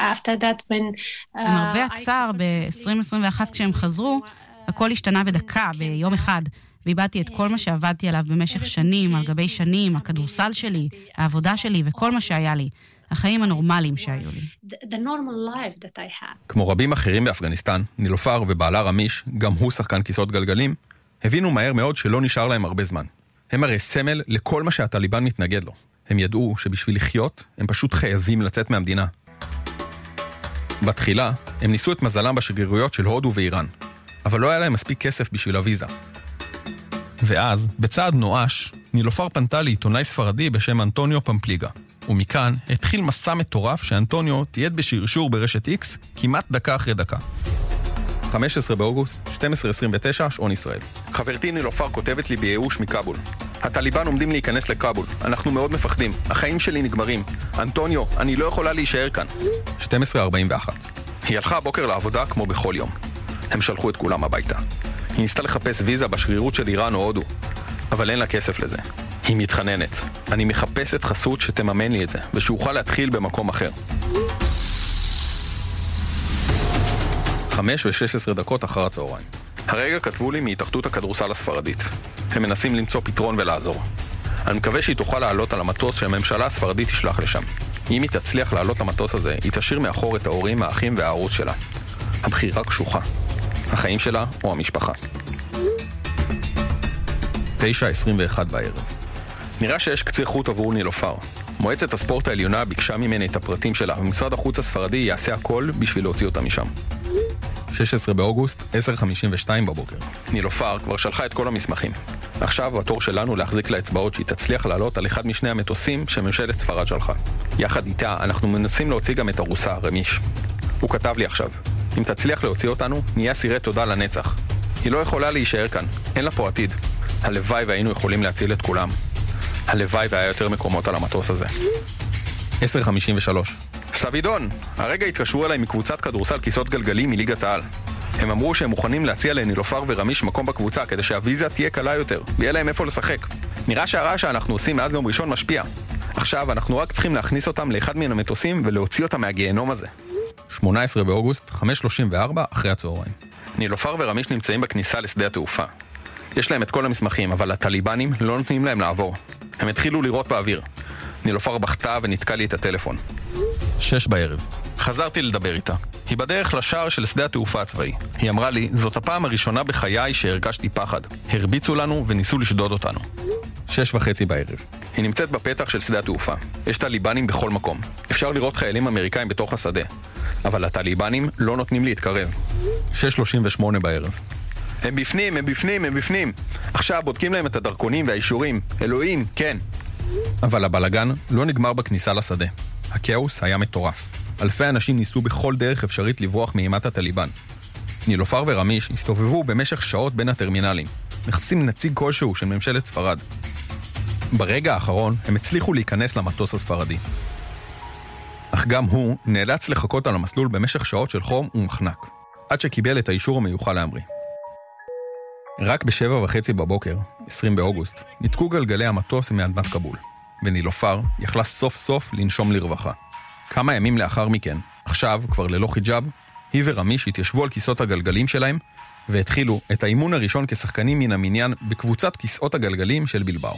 למרבה הצער, ב-עשרים עשרים ואחת כשהם חזרו, הכל השתנה בדקה, ביום אחד. ואיבדתי את כל מה שעבדתי עליו במשך שנים, על גבי שנים, הכדורסל שלי, העבודה שלי וכל מה שהיה לי. החיים הנורמליים שהיו לי. כמו רבים אחרים באפגניסטן, נילופר ובעלה רמיש, גם הוא שחקן כיסאות גלגלים, הבינו מהר מאוד שלא נשאר להם הרבה זמן. הם הרי סמל לכל מה שהטליבן מתנגד לו. הם ידעו שבשביל לחיות, הם פשוט חייבים לצאת מהמדינה. בתחילה, הם ניסו את מזלם בשגרירויות של הודו ואיראן, אבל לא היה להם מספיק כסף בשביל הוויזה. ואז, בצעד נואש, נילופר פנתה לעיתונאי ספרדי בשם אנטוניו פמפליגה. ומכאן התחיל מסע מטורף שאנטוניו תיעד בשרשור ברשת איקס כמעט דקה אחרי דקה. חמישה עשר באוגוסט, שתים עשרה עשרים ותשע, שעון ישראל. חברתי נילופר כותבת לי בייאוש מקאבול. הטליבן עומדים להיכנס לקאבול. אנחנו מאוד מפחדים. החיים שלי נגמרים. אנטוניו, אני לא יכולה להישאר כאן. שתים עשרה ארבעים ואחת. היא הלכה הבוקר לעבודה כמו בכל יום. הם שלחו את כולם הביתה. היא ניסתה לחפש ויזה בשגרירות של איראן או הודו, אבל אין לה כסף לזה. היא מתחננת. אני מחפשת חסות שתממן לי את זה, ושאוכל להתחיל במקום אחר. חמש ושש עשרה דקות אחר הצהריים. הרגע כתבו לי מהתאחדות הכדורסל הספרדית. הם מנסים למצוא פתרון ולעזור. אני מקווה שהיא תוכל לעלות על המטוס שהממשלה הספרדית תשלח לשם. אם היא תצליח לעלות למטוס הזה, היא תשאיר מאחור את ההורים, האחים והערוץ שלה. הבחירה קשוחה. החיים שלה או המשפחה. תשע עשרים ואחת בערב. נראה שיש קצה חוט עבור נילופר. מועצת הספורט העליונה ביקשה ממני את הפרטים שלה, ומשרד החוץ הספרדי יעשה הכל בשביל להוציא אותה משם. שש עשרה באוגוסט, עשר חמישים ושתיים בבוקר. נילופר כבר שלחה את כל המסמכים. עכשיו התור שלנו להחזיק לאצבעות שהיא תצליח לעלות על אחד משני המטוסים שממשלת ספרד שלחה. יחד איתה אנחנו מנסים להוציא גם את הרוסה, רמיש. הוא כתב לי עכשיו, אם תצליח להוציא אותנו, נהיה סירי תודה לנצח. היא לא יכולה להישאר כאן, אין לה פה עתיד. הלוואי והיינו יכולים להציל את כולם. הלוואי והיה יותר מקומות על המטוס הזה. עשר חמישים ושלוש. סבידון, הרגע התקשרו אליי מקבוצת כדורסל כיסאות גלגלים מליגת העל. הם אמרו שהם מוכנים להציע לנילופר ורמיש מקום בקבוצה כדי שהוויזה תהיה קלה יותר, ויהיה להם איפה לשחק. נראה שהרעש שאנחנו עושים מאז יום ראשון משפיע. עכשיו אנחנו רק צריכים להכניס אותם לאחד מן המטוסים ולהוציא אותם מהגיהנום הזה. שמונה עשרה באוגוסט, חמש שלושים וארבע אחרי הצהריים. נילופר ורמיש נמצאים בכניסה לשדה התעופה. יש להם את כל המסמכים, אבל הטליבנים לא נותנים להם לעבור. הם התחילו לירות באוויר. נילופר בכתה ונתקע לי את הטלפון. שש בערב. חזרתי לדבר איתה. היא בדרך לשער של שדה התעופה הצבאי. היא אמרה לי, זאת הפעם הראשונה בחיי שהרגשתי פחד. הרביצו לנו וניסו לשדוד אותנו. שש וחצי בערב. היא נמצאת בפתח של שדה התעופה. יש טליבנים בכל מקום. אפשר לראות חיילים אמריקאים בתוך השדה. אבל הטליבנים לא נותנים להתקרב. שש שלושים ושמונה בערב. הם בפנים, הם בפנים, הם בפנים. עכשיו בודקים להם את הדרכונים והאישורים. אלוהים, כן. אבל הבלגן לא נגמר בכניסה לשדה. הכאוס היה מטורף. אלפי אנשים ניסו בכל דרך אפשרית לברוח מאימת הטליבן. נילופר ורמיש הסתובבו במשך שעות בין הטרמינלים, מחפשים נציג כלשהו של ממשלת ספרד. ברגע האחרון הם הצליחו להיכנס למטוס הספרדי. אך גם הוא נאלץ לחכות על המסלול במשך שעות של חום ומחנק, עד שקיבל את האישור המיוחל להמריא. רק בשבע וחצי בבוקר, עשרים באוגוסט, ניתקו גלגלי המטוס מאדמת קבול, ונילופר יכלה סוף סוף לנשום לרווחה. כמה ימים לאחר מכן, עכשיו כבר ללא חיג'אב, היא ורמיש התיישבו על כיסאות הגלגלים שלהם, והתחילו את האימון הראשון כשחקנים מן המניין בקבוצת כיסאות הגלגלים של בלבאו.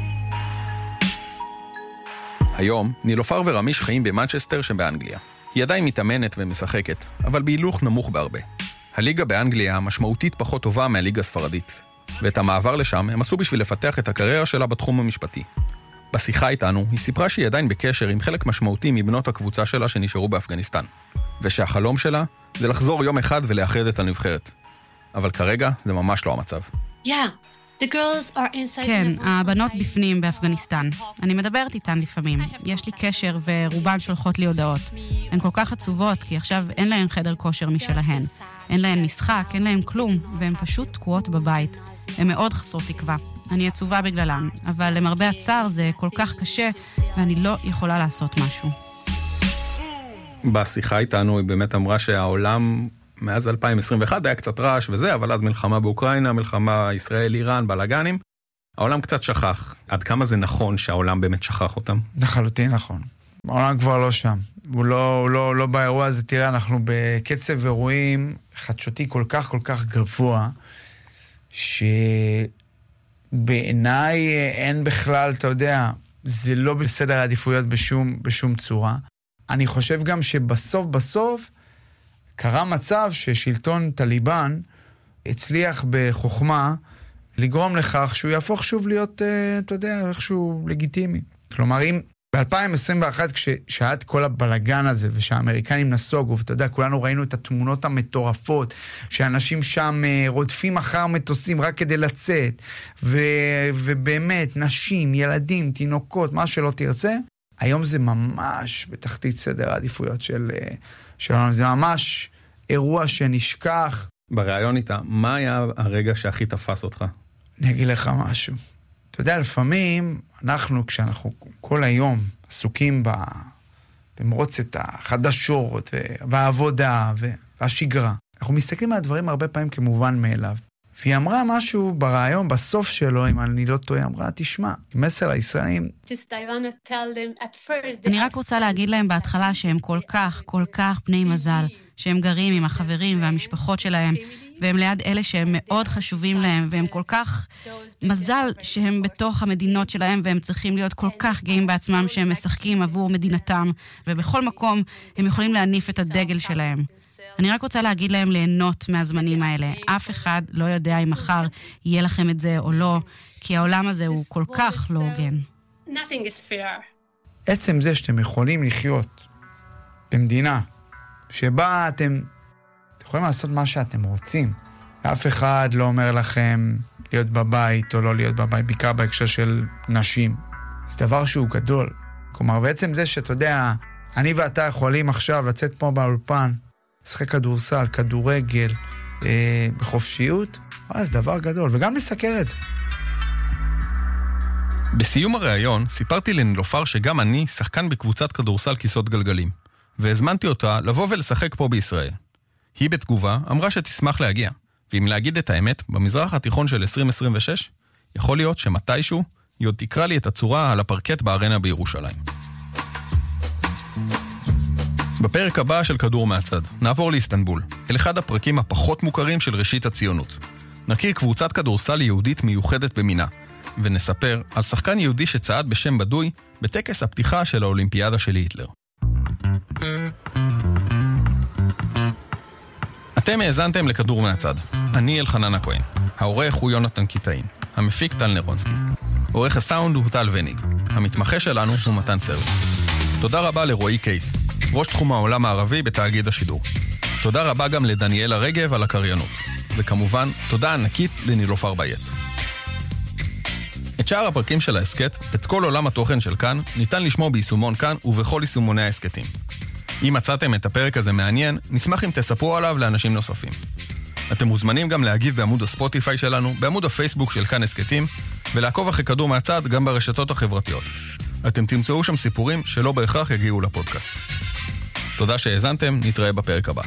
היום, נילופר ורמיש חיים במנצ'סטר שבאנגליה. היא עדיין מתאמנת ומשחקת, אבל בהילוך נמוך בהרבה. הליגה באנגליה משמעותית פחות טובה מהליגה הספרדית, ואת המעבר לשם הם עשו בשביל לפתח את הקריירה שלה בתחום המשפטי. בשיחה איתנו, היא סיפרה שהיא עדיין בקשר עם חלק משמעותי מבנות הקבוצה שלה שנשארו באפגניסטן, ושהחלום שלה זה לחזור יום אחד ולאחד את הנבחרת. אבל כרגע זה ממש לא המצב. Yeah. כן, הבנות בפנים באפגניסטן. אני מדברת איתן לפעמים. יש לי קשר ורובן שולחות לי הודעות. הן כל כך עצובות, כי עכשיו אין להן חדר כושר משלהן. אין להן משחק, אין להן כלום, והן פשוט תקועות בבית. הן מאוד חסרות תקווה. אני עצובה בגללן, אבל למרבה הצער זה כל כך קשה, ואני לא יכולה לעשות משהו. בשיחה איתנו היא באמת אמרה שהעולם מאז אלפיים עשרים ואחת היה קצת רעש וזה, אבל אז מלחמה באוקראינה, מלחמה ישראל-איראן, בלגנים, העולם קצת שכח. עד כמה זה נכון שהעולם באמת שכח אותם? לחלוטין נכון. העולם כבר לא שם. הוא לא, הוא לא, לא באירוע הזה. תראה, אנחנו בקצב אירועים חדשותי כל כך כל כך גבוה, שבעיניי אין בכלל, אתה יודע, זה לא בסדר העדיפויות בשום, בשום צורה. אני חושב גם שבסוף בסוף קרה מצב ששלטון טליבן הצליח בחוכמה לגרום לכך שהוא יהפוך שוב להיות, אתה יודע, איכשהו לגיטימי. כלומר, אם ב-אלפיים עשרים ואחת, כשעד כל הבלגן הזה, ושהאמריקנים נסוגו, ואתה יודע, כולנו ראינו את התמונות המטורפות, שאנשים שם רודפים אחר מטוסים רק כדי לצאת, ו- ובאמת, נשים, ילדים, תינוקות, מה שלא תרצה, היום זה ממש בתחתית סדר העדיפויות של, שלנו. זה ממש אירוע שנשכח. בריאיון איתה, מה היה הרגע שהכי תפס אותך? אני אגיד לך משהו. אתה יודע, לפעמים אנחנו, כשאנחנו כל היום עסוקים במרוצת החדשות והעבודה והשגרה, אנחנו מסתכלים על הדברים הרבה פעמים כמובן מאליו. והיא אמרה משהו ברעיון, בסוף שלו, אם אני לא טועה, אמרה, תשמע, מסר לישראלים. אני רק רוצה להגיד להם בהתחלה שהם כל כך, כל כך בני מזל, שהם גרים עם החברים והמשפחות שלהם, והם ליד אלה שהם מאוד חשובים להם, והם כל כך מזל שהם בתוך המדינות שלהם, והם צריכים להיות כל כך גאים בעצמם שהם משחקים עבור מדינתם, ובכל מקום הם יכולים להניף את הדגל שלהם. אני רק רוצה להגיד להם ליהנות מהזמנים האלה. אף אחד לא יודע אם מחר יהיה לכם את זה או לא, כי העולם הזה הוא כל כך לא הוגן. עצם זה שאתם יכולים לחיות במדינה שבה אתם, אתם יכולים לעשות מה שאתם רוצים. אף אחד לא אומר לכם להיות בבית או לא להיות בבית, בעיקר בהקשר של נשים. זה דבר שהוא גדול. כלומר, בעצם זה שאתה יודע, אני ואתה יכולים עכשיו לצאת פה באולפן, לשחק כדורסל, כדורגל, אה, בחופשיות, אבל זה דבר גדול, וגם לסקר את זה. בסיום הראיון סיפרתי לנילופר שגם אני שחקן בקבוצת כדורסל כיסאות גלגלים, והזמנתי אותה לבוא ולשחק פה בישראל. היא בתגובה אמרה שתשמח להגיע, ואם להגיד את האמת, במזרח התיכון של עשרים עשרים ושש, יכול להיות שמתישהו היא עוד תקרא לי את הצורה על הפרקט בארנה בירושלים. בפרק הבא של כדור מהצד, נעבור לאיסטנבול, אל אחד הפרקים הפחות מוכרים של ראשית הציונות. נכיר קבוצת כדורסל יהודית מיוחדת במינה, ונספר על שחקן יהודי שצעד בשם בדוי בטקס הפתיחה של האולימפיאדה של היטלר. אתם האזנתם לכדור מהצד. אני אלחנן הכהן. העורך הוא יונתן קיטאין. המפיק טל נרונסקי. עורך הסאונד הוא טל וניג. המתמחה שלנו הוא מתן סרבי. תודה רבה לרועי קייס, ראש תחום העולם הערבי בתאגיד השידור. תודה רבה גם לדניאל הרגב על הקריינות. וכמובן, תודה ענקית לנילופר בית. את שאר הפרקים של העסקת, את כל עולם התוכן של כאן, ניתן לשמוע ביישומון כאן ובכל יישומוני העסקתים. אם מצאתם את הפרק הזה מעניין, נשמח אם תספרו עליו לאנשים נוספים. אתם מוזמנים גם להגיב בעמוד הספוטיפיי שלנו, בעמוד הפייסבוק של כאן עסקתים, ולעקוב אחרי כדור מהצד גם ברשתות החברתיות. אתם תמצאו שם סיפורים שלא בהכרח יגיעו לפודקאסט. תודה שהאזנתם, נתראה בפרק הבא.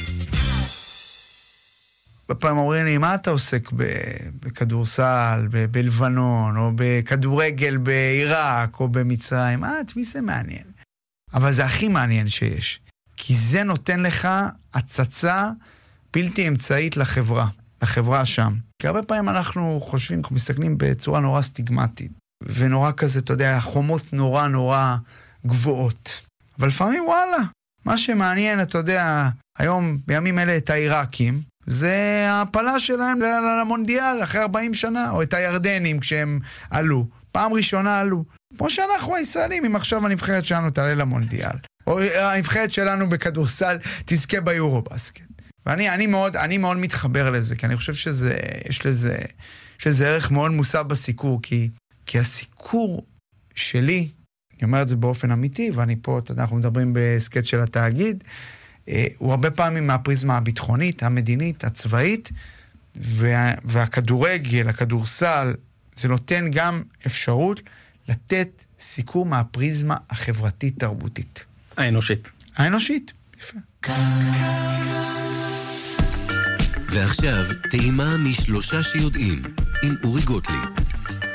בפעם אומרים לי, מה אתה עוסק בכדורסל, בלבנון, או בכדורגל בעיראק, או במצרים? מה, את מי זה מעניין? אבל זה הכי מעניין שיש. כי זה נותן לך הצצה בלתי אמצעית לחברה, לחברה שם. כי הרבה פעמים אנחנו חושבים, אנחנו מסתכלים בצורה נורא סטיגמטית, ונורא כזה, אתה יודע, חומות נורא נורא גבוהות. אבל לפעמים, וואלה, מה שמעניין, אתה יודע, היום, בימים אלה, את העיראקים, זה ההפלה שלהם למונדיאל אחרי ארבעים שנה, או את הירדנים כשהם עלו. פעם ראשונה עלו. כמו שאנחנו הישראלים, אם עכשיו הנבחרת שלנו תעלה למונדיאל, או הנבחרת שלנו בכדורסל תזכה ביורובסקט. ואני אני מאוד, אני מאוד מתחבר לזה, כי אני חושב שזה, יש לזה, יש לזה ערך מאוד מוסף בסיקור, כי, כי הסיקור שלי, אני אומר את זה באופן אמיתי, ואני פה, אתה יודע, אנחנו מדברים בסקט של התאגיד, הוא הרבה פעמים מהפריזמה הביטחונית, המדינית, הצבאית, וה, והכדורגל, הכדורסל, זה נותן גם אפשרות לתת סיקור מהפריזמה החברתית-תרבותית. האנושית. האנושית, יפה. ועכשיו, טעימה משלושה שיודעים, עם אורי גוטליב.